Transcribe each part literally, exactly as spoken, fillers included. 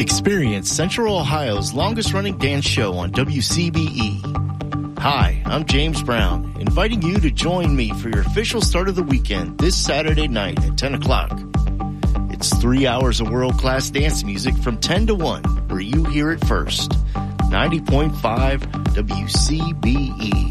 Experience Central Ohio's longest-running dance show on W C B E. Hi, I'm James Brown, inviting you to join me for your official start of the weekend this Saturday night at ten o'clock. It's three hours of world-class dance music from ten to one, where you hear it first. ninety point five W C B E.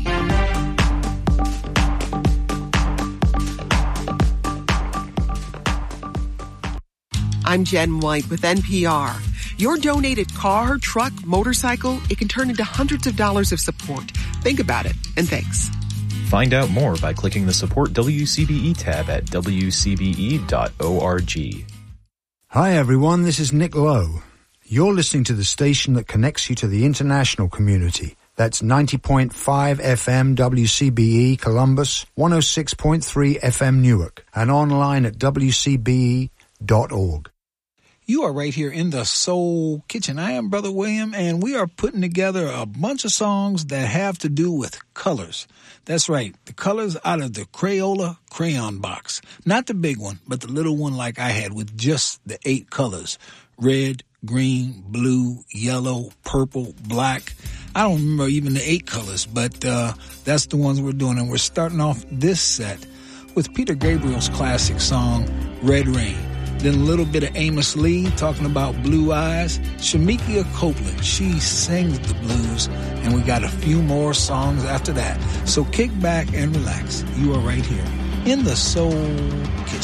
I'm Jen White with N P R. Your donated car, truck, motorcycle, it can turn into hundreds of dollars of support. Think about it, and thanks. Find out more by clicking the Support W C B E tab at w c b e dot org. Hi everyone, this is Nick Lowe. You're listening to the station that connects you to the international community. That's ninety point five F M W C B E Columbus, one oh six point three F M Newark, and online at w c b e dot org. You are right here in the Soul Kitchen. I am Brother William, and we are putting together a bunch of songs that have to do with colors. That's right, the colors out of the Crayola crayon box. Not the big one, but the little one like I had with just the eight colors. Red, green, blue, yellow, purple, black. I don't remember even the eight colors, but uh, that's the ones we're doing. And we're starting off this set with Peter Gabriel's classic song, Red Rain. Then a little bit of Amos Lee talking about blue eyes. Shamikia Copeland, she sings the blues. And we got a few more songs after that. So kick back and relax. You are right here in the Soul Kitchen.